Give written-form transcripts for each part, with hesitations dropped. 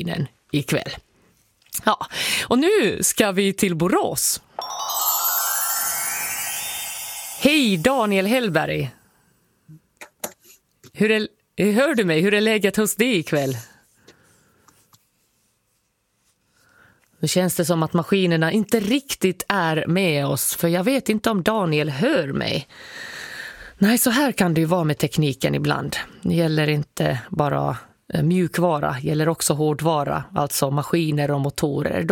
maskinen ikväll. Ja, och nu ska vi till Borås. Hej Daniel Hellberg. Hör du mig? Hur är läget hos dig ikväll? Nu känns det som att maskinerna inte riktigt är med oss, för jag vet inte om Daniel hör mig. Nej, så här kan det ju vara med tekniken ibland. Det gäller inte bara mjukvara, gäller också hårdvara, alltså maskiner och motorer.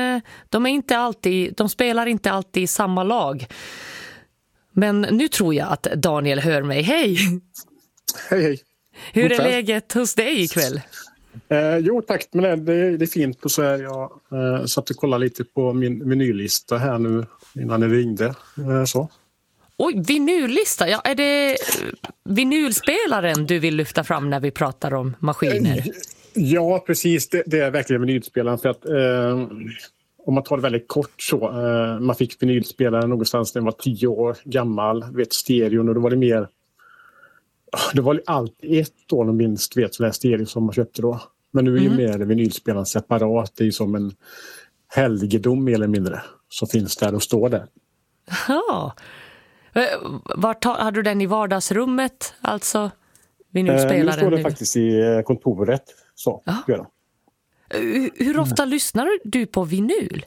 De spelar inte alltid i samma lag. Men nu tror jag att Daniel hör mig. Hej! Hej. Hur är läget hos dig ikväll? Jo tack, men det är fint. Och så är jag satt och kollade lite på min vinyllista här nu innan det ringde. Så. Oj, vinyllista. Ja, är det vinylspelaren du vill lyfta fram när vi pratar om maskiner? Ja, precis. Det är verkligen vinylspelaren. För att om man tar det väldigt kort så. Man fick vinylspelaren någonstans när man var 10 år gammal. Vet, stereon, och då var det mer... Det var alltid ett år minst sån här stereo som man köpte då. Men nu är ju mer vinylspelaren separat. Det är ju som en helgedom mer eller mindre. Som finns där och står där. Ja. Hade du den i vardagsrummet? Alltså vinylspelaren? Nu står det faktiskt i kontoret. Så, hur ofta lyssnar du på vinyl?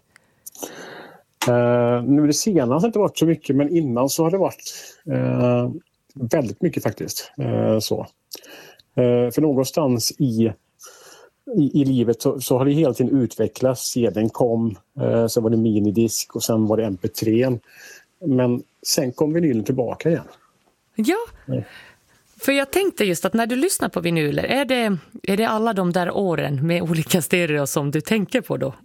Nu det senaste har inte varit så mycket, men innan så har det varit väldigt mycket faktiskt. För någonstans i livet så har det hela tiden utvecklats. CD:n kom, sen var det minidisk och sen var det MP3. Men sen kom vinylen tillbaka igen. Ja, för jag tänkte just att när du lyssnar på vinyler, är det alla de där åren med olika stereo som du tänker på då?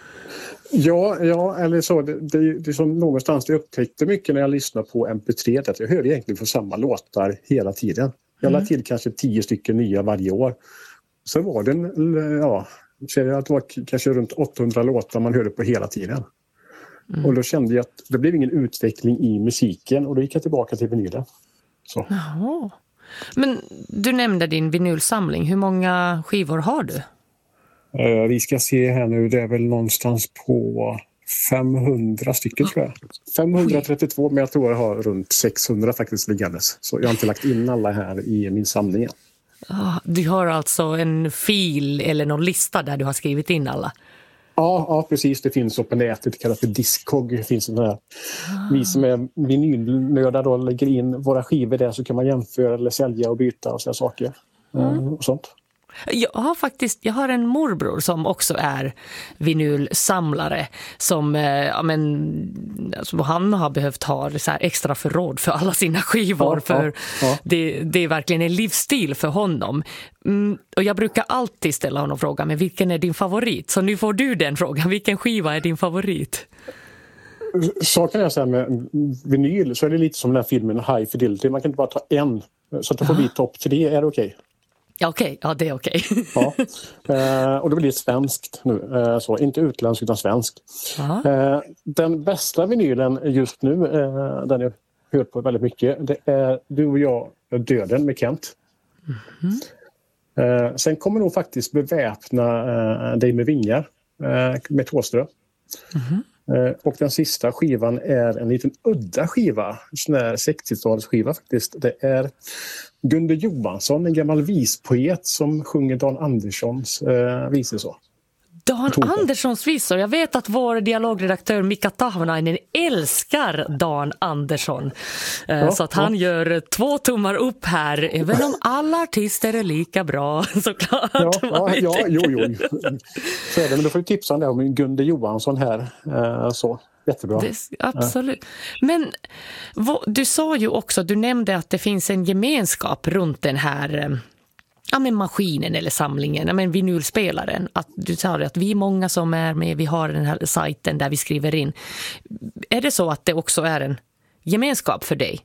Ja, eller så. Det är som någonstans jag upptäckte mycket när jag lyssnar på MP3 att jag hör egentligen för samma låtar hela tiden. Jag lade till kanske 10 stycken nya varje år. Så var det att det var kanske runt 800 låtar man hörde på hela tiden. Och då kände jag att det blev ingen utveckling i musiken och då gick jag tillbaka till vinylen. Så. Jaha. Men du nämnde din vinylsamling. Hur många skivor har du? Vi ska se här nu, det är väl någonstans på 500 stycken tror jag. 532, men jag tror jag har runt 600 faktiskt liggandes. Så jag har inte lagt in alla här i min samling. Du har alltså en fil eller någon lista där du har skrivit in alla? Ja, precis. Det finns på nätet. Det kallas för Discog. Det finns sån här. Vi som är vinylnördar då lägger in våra skivor där så kan man jämföra eller sälja och byta och sådana saker. Och sånt. Jag har en morbror som också är vinylsamlare som alltså, han har behövt ha så här extra förråd för alla sina skivor för det är verkligen en livsstil för honom. Och jag brukar alltid ställa honom frågan, men vilken är din favorit? Så nu får du den frågan, vilken skiva är din favorit? Så kan jag säga med vinyl så är det lite som den här filmen High Fidelity, man kan inte bara ta en så att det får bli topp 3, är det okej? Ja, okej. Ja, det är okej. Och det blir svenskt nu. Så, inte utländskt utan svenskt. Den bästa vinylen just nu, den jag hör på väldigt mycket, det är Du och jag, Döden med Kent. Sen kommer nog faktiskt beväpna dig med vingar med Thåström. Och den sista skivan är en liten udda skiva, sån här 60-talsskiva faktiskt. Det är Gunde Johansson, en gammal vispoet som sjunger Dan Anderssons visor så. Dan Anderssons visor. Jag vet att vår dialogredaktör Mika Tahvanainen älskar Dan Andersson. Så att han gör 2 tummar upp här. Även om alla artister är lika bra, såklart. Jo. Så är det, men då får du tipsa om Gunde Johansson här. Så. Jättebra. Absolut. Men du sa ju också, du nämnde att det finns en gemenskap runt den här maskinen eller samlingen, vinylspelaren. Att du sa att vi är många som är med, vi har den här sajten där vi skriver in. Är det så att det också är en gemenskap för dig?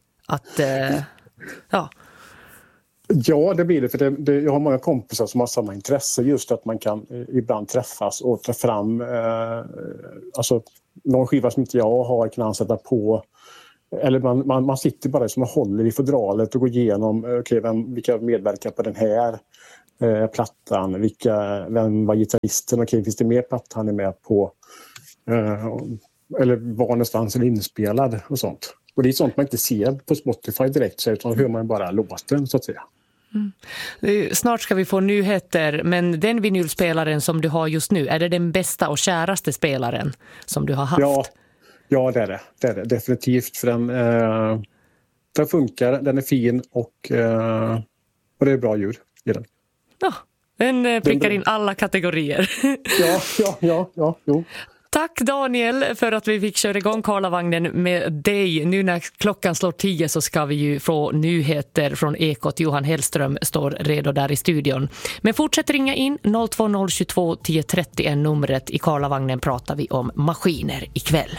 Ja, det blir det. För jag har många kompisar som har samma intresse. Just att man kan ibland träffas och ta fram någon skiva som inte jag har kan han sätta på. Eller man sitter bara som man håller i fodralet och går igenom vilka medverkar på den här. plattan? Vem var gitarristen? Okej, finns det mer plattor han är med på? Eller var någonstans är inspelad och sånt. Och det är sånt man inte ser på Spotify direkt, så utan hör man bara låten så att säga. Snart ska vi få nyheter, men den vinylspelaren som du har just nu, är det den bästa och käraste spelaren som du har haft? Ja, det är det. Definitivt, för den funkar, den är fin och det är bra ljud i den. Ja, den prickar in alla kategorier. Jo. Tack Daniel för att vi fick köra igång Karlavagnen med dig. Nu när klockan slår 10 så ska vi ju få nyheter från Ekot. Johan Hellström står redo där i studion. Men fortsätt ringa in 02022 1030 är numret. I Karlavagnen pratar vi om maskiner ikväll.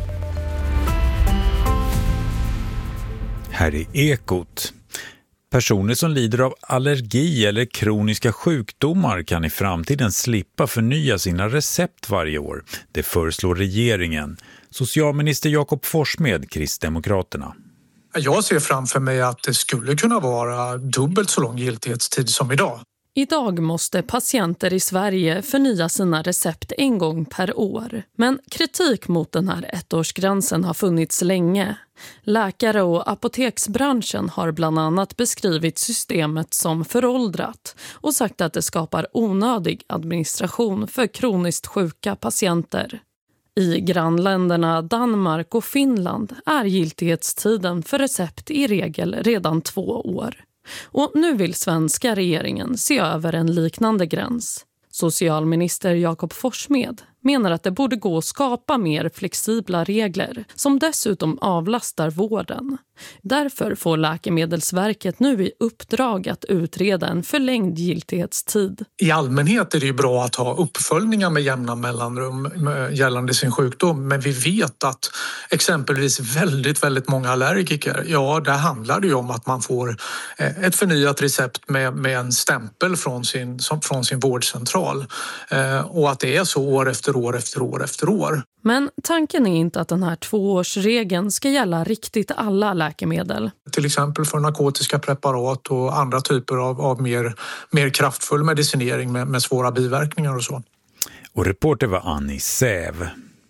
Här är Ekot. Personer som lider av allergi eller kroniska sjukdomar kan i framtiden slippa förnya sina recept varje år. Det föreslår regeringen. Socialminister Jakob Forssmed, Kristdemokraterna. Jag ser framför mig att det skulle kunna vara dubbelt så lång giltighetstid som idag. Idag måste patienter i Sverige förnya sina recept en gång per år. Men kritik mot den här ettårsgränsen har funnits länge. Läkare och apoteksbranschen har bland annat beskrivit systemet som föråldrat och sagt att det skapar onödig administration för kroniskt sjuka patienter. I grannländerna Danmark och Finland är giltighetstiden för recept i regel redan 2 år. Och nu vill svenska regeringen se över en liknande gräns. Socialminister Jakob Forssmed menar att det borde gå att skapa mer flexibla regler som dessutom avlastar vården. Därför får Läkemedelsverket nu i uppdrag att utreda en förlängd giltighetstid. I allmänhet är det ju bra att ha uppföljningar med jämna mellanrum gällande sin sjukdom. Men vi vet att exempelvis väldigt många allergiker, där handlar det ju om att man får ett förnyat recept med en stämpel från sin vårdcentral. Och att det är så år efter år. Men tanken är inte att den här 2-årsregeln ska gälla riktigt alla läkemedel. Till exempel för narkotiska preparat och andra typer av mer kraftfull medicinering med svåra biverkningar och så. Och reporter var Annie Säv.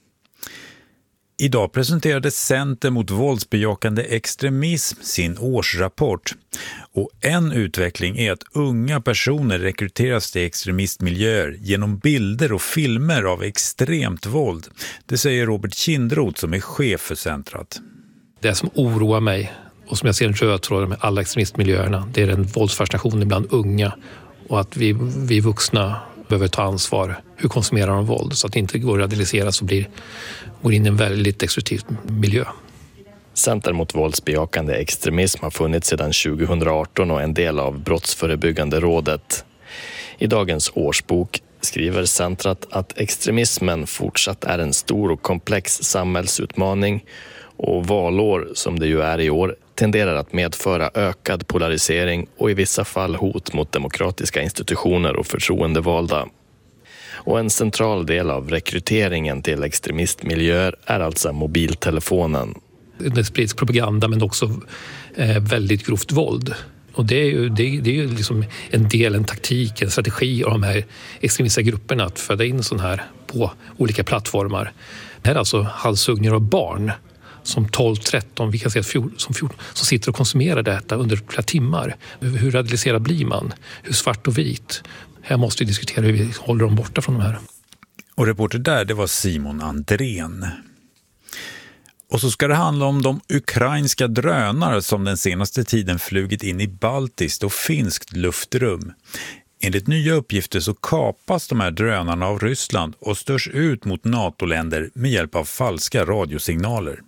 Idag presenterade Center mot våldsbejakande extremism sin årsrapport. Och en utveckling är att unga personer rekryteras till extremistmiljöer genom bilder och filmer av extremt våld. Det säger Robert Kindroth som är chef för centret. Det som oroar mig och som jag ser en röd tråd med alla extremistmiljöerna, det är den våldsfascinationen bland unga och att vi vuxna behöver ta ansvar. Hur konsumerar de våld så att det inte går att radikaliseras och går in i en väldigt destruktiv miljö. Center mot våldsbejakande extremism har funnits sedan 2018 och en del av Brottsförebyggande rådet. I dagens årsbok skriver centret att extremismen fortsatt är en stor och komplex samhällsutmaning och valår, som det ju är i år, tenderar att medföra ökad polarisering och i vissa fall hot mot demokratiska institutioner och förtroendevalda. Och en central del av rekryteringen till extremistmiljöer är alltså mobiltelefonen. Det sprids propaganda men också väldigt grovt våld. Och det är ju liksom en taktik, en strategi av de här extremistiska grupperna att föda in sån här på olika plattformar. Det här är alltså halshuggningar av barn som 12, 13, vi kan säga som 14, som sitter och konsumerar detta under flera timmar. Hur radikaliserad blir man? Hur svart och vit? Här måste vi diskutera hur vi håller dem borta från de här. Och reporter där, det var Simon Andrén. Och så ska det handla om de ukrainska drönare som den senaste tiden flugit in i baltiskt och finskt luftrum. Enligt nya uppgifter så kapas de här drönarna av Ryssland och störs ut mot NATO-länder med hjälp av falska radiosignaler.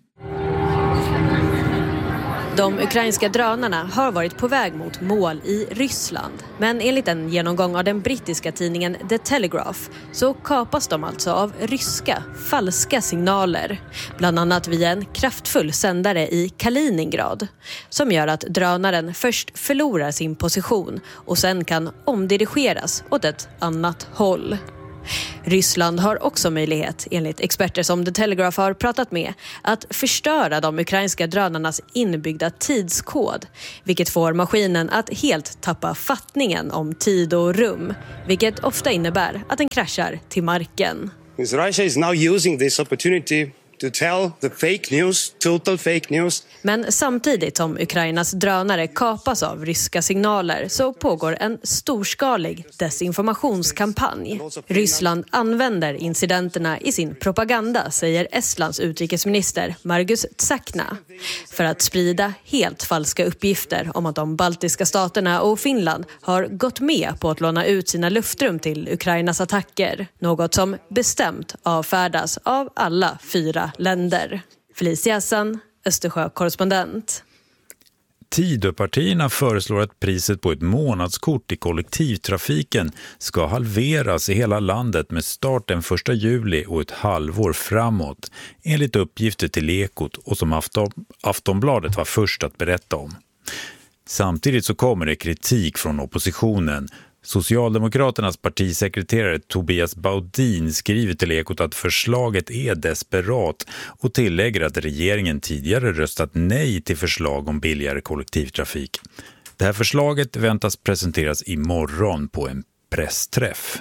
De ukrainska drönarna har varit på väg mot mål i Ryssland. Men enligt en genomgång av den brittiska tidningen The Telegraph så kapas de alltså av ryska falska signaler. Bland annat via en kraftfull sändare i Kaliningrad. Som gör att drönaren först förlorar sin position och sen kan omdirigeras åt ett annat håll. Ryssland har också möjlighet, enligt experter som The Telegraph har pratat med, att förstöra de ukrainska drönarnas inbyggda tidskod, vilket får maskinen att helt tappa fattningen om tid och rum, vilket ofta innebär att den kraschar till marken. Russia is now using this opportunity to tell the fake news, total fake news. Men samtidigt som Ukrainas drönare kapas av ryska signaler så pågår en storskalig desinformationskampanj. Ryssland använder incidenterna i sin propaganda, säger Estlands utrikesminister Margus Tsakna, för att sprida helt falska uppgifter om att de baltiska staterna och Finland har gått med på att låna ut sina luftrum till Ukrainas attacker. Något som bestämt avfärdas av alla 4 länder. Felicia Hassan, Östersjö-korrespondent. Tidöpartierna föreslår att priset på ett månadskort i kollektivtrafiken ska halveras i hela landet med start den 1 juli och ett halvår framåt, enligt uppgifter till Ekot och som Aftonbladet var först att berätta om. Samtidigt så kommer det kritik från oppositionen. Socialdemokraternas partisekreterare Tobias Baudin skriver till Ekot att förslaget är desperat och tillägger att regeringen tidigare röstat nej till förslag om billigare kollektivtrafik. Det här förslaget väntas presenteras imorgon på en pressträff.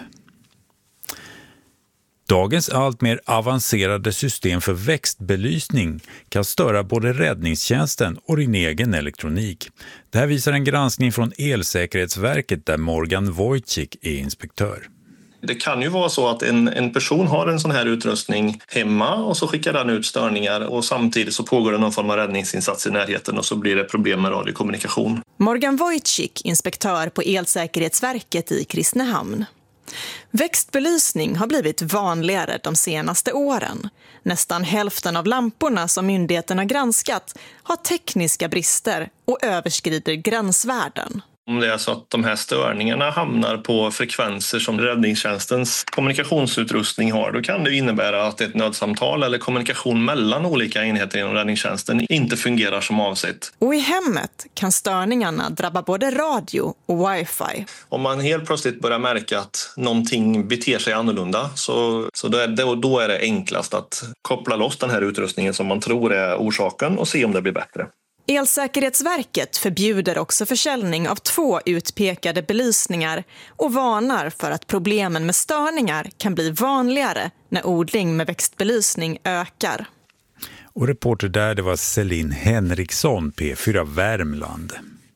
Dagens allt mer avancerade system för växtbelysning kan störa både räddningstjänsten och din egen elektronik. Det här visar en granskning från Elsäkerhetsverket där Morgan Wojcik är inspektör. Det kan ju vara så att en person har en sån här utrustning hemma och så skickar den ut störningar och samtidigt så pågår det någon form av räddningsinsats i närheten och så blir det problem med radiokommunikation. Morgan Wojcik, inspektör på Elsäkerhetsverket i Kristinehamn. Växtbelysning har blivit vanligare de senaste åren. Nästan hälften av lamporna som myndigheterna granskat har tekniska brister och överskrider gränsvärden. Om det är så att de här störningarna hamnar på frekvenser som räddningstjänstens kommunikationsutrustning har, då kan det innebära att ett nödsamtal eller kommunikation mellan olika enheter inom räddningstjänsten inte fungerar som avsett. Och i hemmet kan störningarna drabba både radio och wifi. Om man helt plötsligt börjar märka att någonting beter sig annorlunda så då är det enklast att koppla loss den här utrustningen som man tror är orsaken och se om det blir bättre. Elsäkerhetsverket förbjuder också försäljning av 2 utpekade belysningar och varnar för att problemen med störningar kan bli vanligare när odling med växtbelysning ökar. Och reporter där, det var Celine Henriksson, P4 Värmland.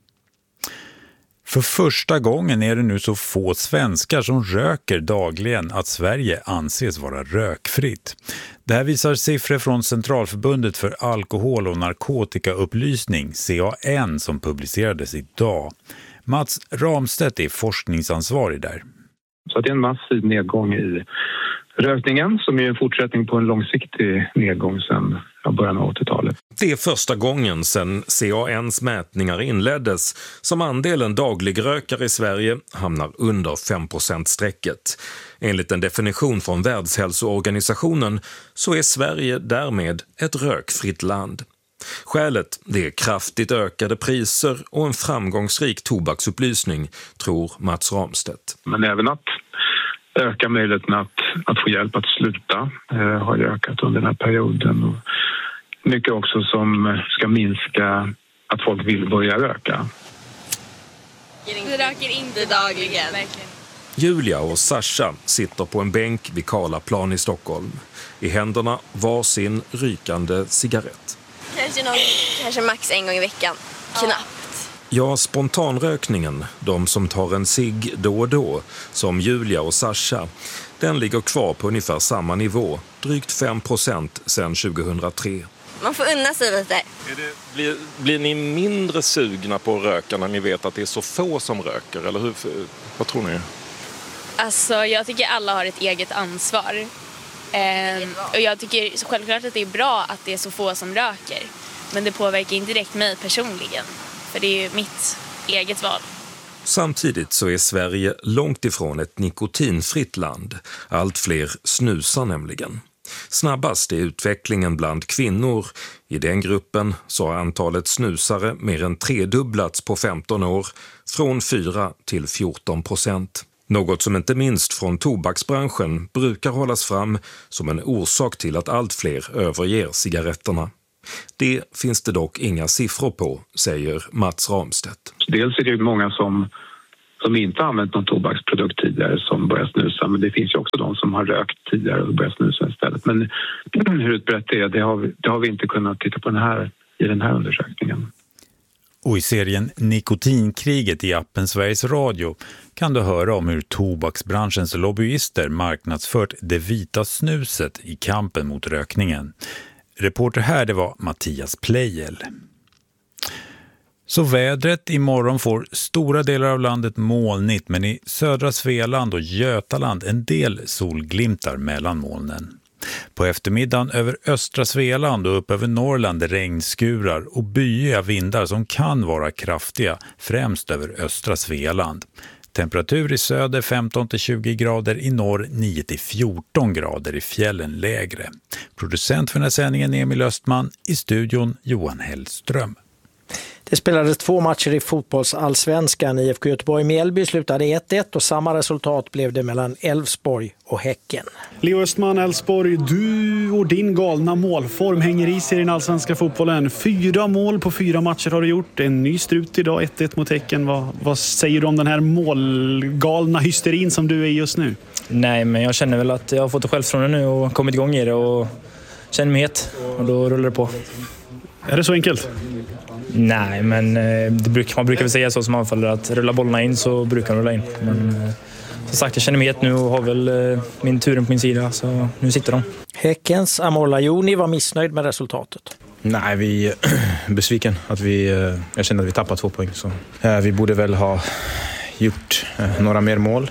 För första gången är det nu så få svenskar som röker dagligen att Sverige anses vara rökfritt. Det här visar siffror från Centralförbundet för alkohol- och narkotikaupplysning, CAN, som publicerades idag. Mats Ramstedt är forskningsansvarig där. Så det är en massiv nedgång i rökningen som är en fortsättning på en långsiktig nedgång sedan början av 80-talet. Det är första gången sedan CANs mätningar inleddes som andelen dagligrökare i Sverige hamnar under 5%-strecket. Enligt en definition från Världshälsoorganisationen så är Sverige därmed ett rökfritt land. Skälet det är kraftigt ökade priser och en framgångsrik tobaksupplysning, tror Mats Ramstedt. Men även att öka möjligheten att få hjälp att sluta har ökat under den här perioden. Och mycket också som ska minska att folk vill börja röka. Vi röker inte dagligen. Verkligen. Julia och Sasha sitter på en bänk vid Karlaplan i Stockholm. I händerna var sin rykande cigarett. Kanske max en gång i veckan. Knappt. Ja, spontanrökningen, de som tar en cigg då och då, som Julia och Sasha, den ligger kvar på ungefär samma nivå, drygt 5% sedan 2003. Man får unna sig lite. Blir ni mindre sugna på att röka när ni vet att det är så få som röker, eller hur? Vad tror ni? Alltså, jag tycker alla har ett eget ansvar. Och jag tycker självklart att det är bra att det är så få som röker. Men det påverkar inte direkt mig personligen. För det är ju mitt eget val. Samtidigt så är Sverige långt ifrån ett nikotinfritt land. Allt fler snusar nämligen. Snabbast är utvecklingen bland kvinnor. I den gruppen så har antalet snusare mer än tredubblats på 15 år. Från 4 till 14%. Något som inte minst från tobaksbranschen brukar hållas fram som en orsak till att allt fler överger cigaretterna. Det finns det dock inga siffror på, säger Mats Ramstedt. Dels är det många som inte använt någon tobaksprodukt tidigare som börjar snusa, men det finns ju också de som har rökt tidigare och börjar snusa istället. Men hur utbrett det har vi inte kunnat titta på i den här undersökningen. Och i serien Nikotinkriget i appen Sveriges Radio kan du höra om hur tobaksbranschens lobbyister marknadsfört det vita snuset i kampen mot rökningen. Reporter här, det var Mattias Plejel. Så vädret, imorgon får stora delar av landet molnigt, men i södra Svealand och Götaland en del solglimtar mellan molnen. På eftermiddagen över östra Svealand och upp över Norrland regnskurar och byiga vindar som kan vara kraftiga, främst över östra Svealand. Temperatur i söder 15-20 grader, i norr 9-14 grader, i fjällen lägre. Producent för den här sändningen Emil Östman, i studion Johan Hellström. Det spelades 2 matcher i fotbollsallsvenskan. IFK Göteborg-Mjällby slutade 1-1 och samma resultat blev det mellan Elfsborg och Häcken. Leo Östman, Elfsborg, du och din galna målform hänger i sig i den allsvenska fotbollen. 4 mål på 4 matcher har du gjort. En ny strut idag, 1-1 mot Häcken. Vad säger du om den här målgalna hysterin som du är just nu? Nej, men jag känner väl att jag har fått det självförtroende nu och kommit igång i det och känner mig het. Och då rullar det på. Är det så enkelt? Nej, men man brukar väl säga så som anfaller, att rulla bollarna in så brukar de rulla in. Men som sagt, jag känner mig het nu och har väl min turen på min sida, så nu sitter de. Häckens Amor Lajoni var missnöjd med resultatet. Nej, vi är besviken. Jag känner att vi tappar 2 poäng. Så. Vi borde väl ha gjort några mer mål.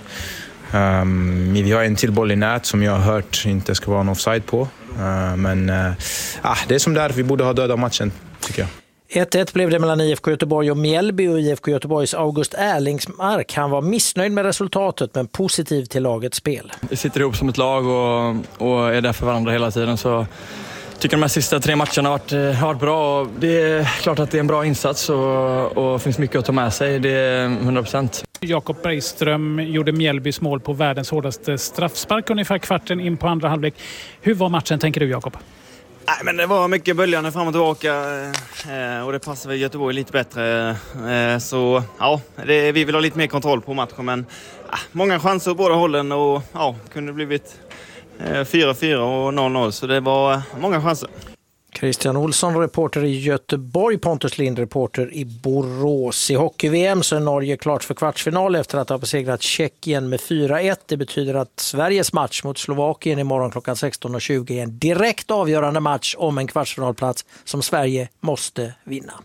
Vi har en till boll i nät som jag har hört inte ska vara en offside på. Men det är som där, vi borde ha dödat matchen, tycker jag. 1-1 blev det mellan IFK Göteborg och Mjällby, och IFK Göteborgs August Erlingsmark, han var missnöjd med resultatet men positiv till lagets spel. Vi sitter ihop som ett lag och är där för varandra hela tiden, så tycker de här sista 3 matcherna har varit bra. Det är klart att det är en bra insats och finns mycket att ta med sig, det är 100%. Jakob Bergström gjorde Mjällbys mål på världens hårdaste straffspark ungefär kvarten in på andra halvlek. Hur var matchen, tänker du, Jakob? Nej, men det var mycket böljande fram och tillbaka och det passar väl Göteborg lite bättre. Så ja, vi vill ha lite mer kontroll på matchen, men många chanser på båda hållen och kunde blivit 4-4 och 0-0, så det var många chanser. Christian Olsson, reporter i Göteborg, Pontus Lind, reporter i Borås. I hockey-VM så är Norge klart för kvartsfinal efter att ha besegrat Tjeckien med 4-1. Det betyder att Sveriges match mot Slovakien imorgon klockan 16:20 är en direkt avgörande match om en kvartsfinalplats som Sverige måste vinna.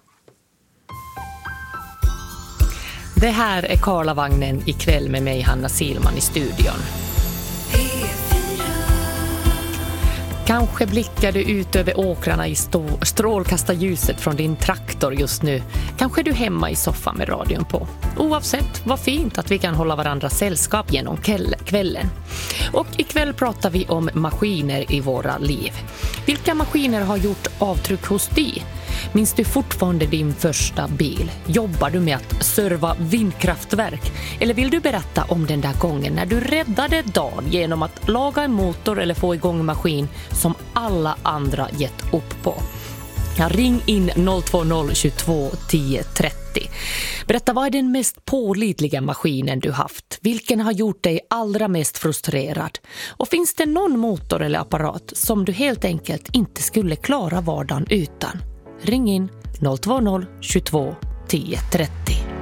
Det här är Karlavagnen ikväll med mig, Hanna Silman, i studion. Kanske blickar du ut över åkrarna i strålkastarljuset från din traktor just nu. Kanske du hemma i soffan med radion på. Oavsett, vad fint att vi kan hålla varandra sällskap genom kvällen. Och ikväll pratar vi om maskiner i våra liv. Vilka maskiner har gjort avtryck hos dig? Minns du fortfarande din första bil? Jobbar du med att serva vindkraftverk? Eller vill du berätta om den där gången när du räddade dagen genom att laga en motor eller få igång en maskin som alla andra gett upp på? Ring in 020 22 10 30. Berätta, vad är den mest pålitliga maskinen du haft? Vilken har gjort dig allra mest frustrerad? Och finns det någon motor eller apparat som du helt enkelt inte skulle klara vardagen utan? Ring in 020 22 10 30.